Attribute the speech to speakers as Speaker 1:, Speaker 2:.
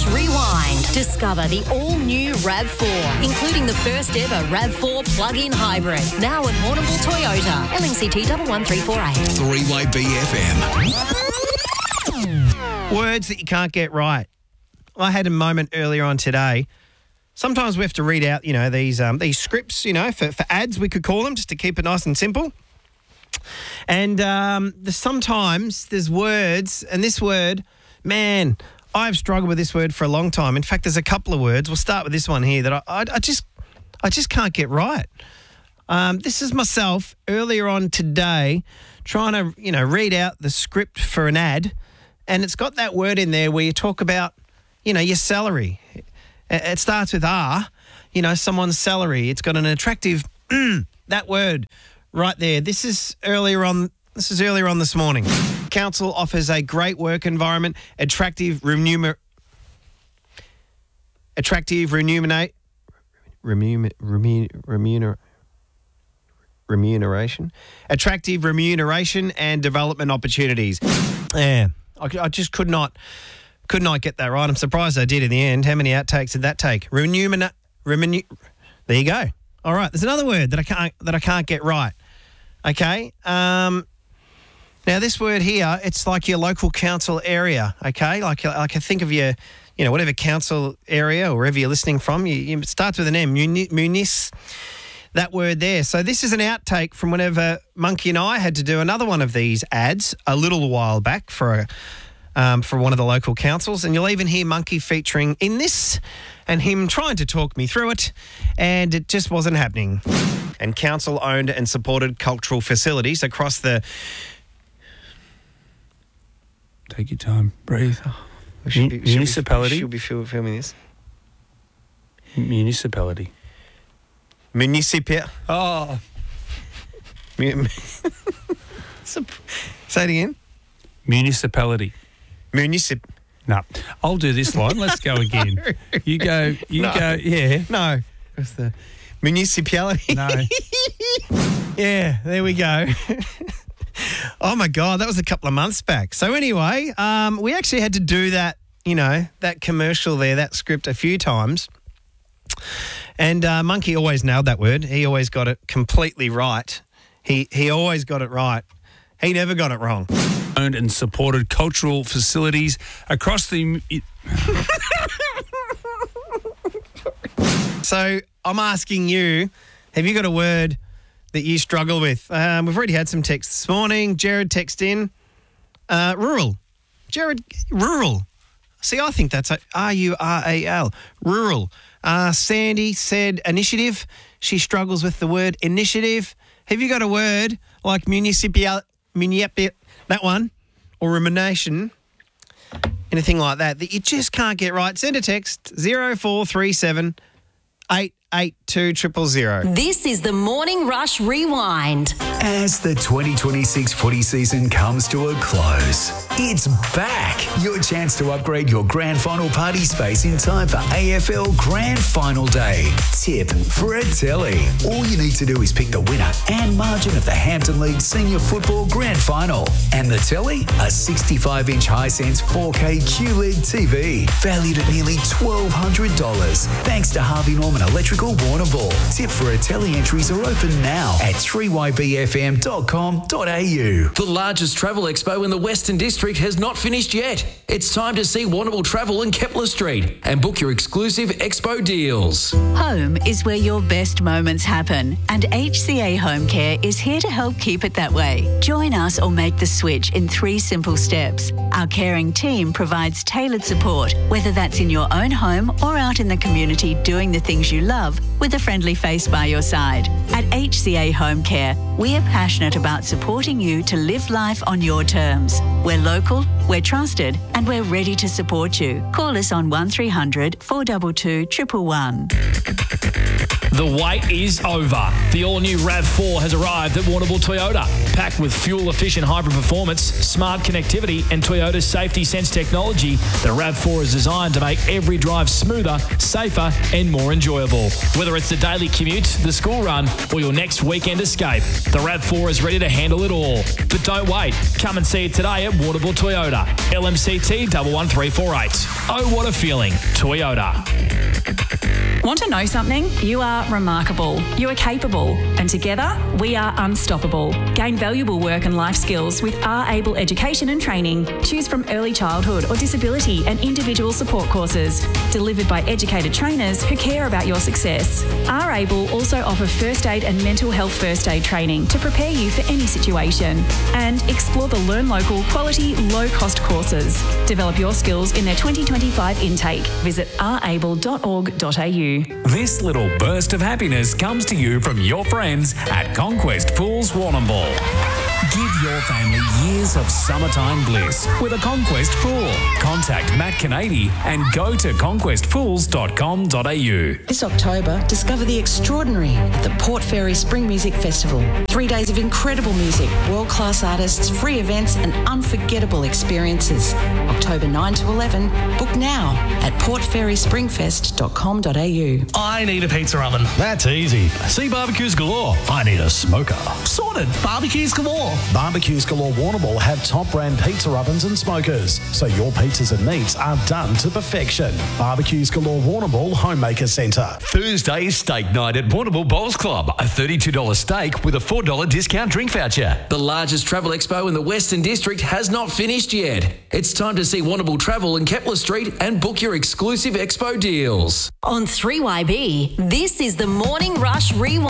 Speaker 1: Rewind. Discover the all-new RAV4, including the first ever RAV4 plug-in hybrid. Now at Warrnambool Toyota. LNCT 11348.
Speaker 2: Three-way BFM.
Speaker 3: Words that you can't get right. I had a moment earlier on today. Sometimes we have to read out, these scripts, for ads, we could call them, just to keep it nice and simple. And sometimes there's words, and this word, man, I've struggled with this word for a long time. In fact, there's a couple of words. We'll start with this one here that I just can't get right. This is myself earlier on today trying to, read out the script for an ad, and it's got that word in there where you talk about, your salary. It starts with R, someone's salary. It's got an attractive, that word right there. This is earlier on this morning. Council offers a great work environment, attractive remuneration, attractive remuneration and development opportunities. Yeah, I just could not get that right. I'm surprised I did in the end. How many outtakes did that take? There you go. All right, there's another word that I can't get right. Okay. Now this word here, it's like your local council area. Okay, like I think of your, whatever council area or wherever you're listening from. It starts with an M. Munis. That word there. So this is an outtake from whenever Monkey and I had to do another one of these ads a little while back for one of the local councils, and you'll even hear Monkey featuring in this and him trying to talk me through it, and it just wasn't happening. And council owned and supported cultural facilities across the...
Speaker 4: Take your time, breathe.
Speaker 3: Municipality. Should be filming this.
Speaker 4: Municipality.
Speaker 3: Oh. Say it again.
Speaker 4: Municipality. No, I'll do this line. Let's go again. You go, yeah.
Speaker 3: No. What's the municipality?
Speaker 4: No.
Speaker 3: Yeah, there we go. Oh, my God, that was a couple of months back. So anyway, we actually had to do that, that commercial there, that script a few times. And Monkey always nailed that word. He always got it completely right. He always got it right. He never got it wrong.
Speaker 4: Owned and supported cultural facilities across the...
Speaker 3: So I'm asking you, have you got a word that you struggle with? We've already had some texts this morning. Jared texted in. Rural. Jared, rural. See, I think that's R-U-R-A-L. Rural. Sandy said initiative. She struggles with the word initiative. Have you got a word like municipal, that one, or rumination, anything like that you just can't get right? Send a text 0437 882 000.
Speaker 1: This is the Morning Rush Rewind.
Speaker 2: As the 2026 footy season comes to a close, it's back. Your chance to upgrade your grand final party space in time for AFL Grand Final Day. Tip for a telly. All you need to do is pick the winner and margin of the Hampton League Senior Football Grand Final. And the telly? A 65-inch Hisense 4K QLED TV, valued at nearly $1,200. Thanks to Harvey Norman Electrical Warrnambool. Tip for a telly entries are open now at 3ybfm.com.au.
Speaker 5: The largest travel expo in the Western District has not finished yet. It's time to see Warrnambool Travel in Kepler Street and book your exclusive expo deals.
Speaker 6: Home is where your best moments happen, and HCA Home Care is here to help keep it that way. Join us or make the switch in 3 simple steps. Our caring team provides tailored support, whether that's in your own home or out in the community doing the things you love with a friendly face by your side. At HCA Home Care, we are passionate about supporting you to live life on your terms. We're local, we're trusted, and we're ready to support you. Call us on 1300 422 111.
Speaker 7: The wait is over. The all-new RAV4 has arrived at Warrnambool Toyota. Packed with fuel-efficient hybrid performance, smart connectivity and Toyota's Safety Sense technology, the RAV4 is designed to make every drive smoother, safer and more enjoyable. Whether it's the daily commute, the school run or your next weekend escape, the RAV4 is ready to handle it all. But don't wait. Come and see it today at Warrnambool Toyota. LMCT 11348. Oh, what a feeling. Toyota.
Speaker 8: Want to know something? You are remarkable. You are capable. And together, we are unstoppable. Gain valuable work and life skills with R-Able Education and Training. Choose from early childhood or disability and individual support courses. Delivered by educated trainers who care about your success. R-Able also offer first aid and mental health first aid training to prepare you for any situation. And explore the Learn Local quality, low-cost courses. Develop your skills in their 2025 intake. Visit rable.org.au.
Speaker 9: This little burst of happiness comes to you from your friends at Conquest Pools Warrnambool. Give your family years of summertime bliss with a Conquest pool. Contact Matt Canady and go to conquestpools.com.au.
Speaker 10: This October, discover the extraordinary at the Port Fairy Spring Music Festival. 3 days of incredible music, world-class artists, free events and unforgettable experiences. October 9 to 11. Book now at portfairyspringfest.com.au.
Speaker 11: I need a pizza oven. That's easy. See Barbecues Galore. I need a smoker. Sorted. Barbecues Galore.
Speaker 12: Barbecues Galore Warrnambool have top brand pizza ovens and smokers, so your pizzas and meats are done to perfection. Barbecues Galore Warrnambool Homemaker Centre.
Speaker 13: Thursday is steak night at Warrnambool Bowls Club. A $32 steak with a $4 discount drink voucher.
Speaker 5: The largest travel expo in the Western District has not finished yet. It's time to see Warrnambool Travel in Kepler Street and book your exclusive expo deals.
Speaker 1: On 3YB, this is the Morning Rush Rewind.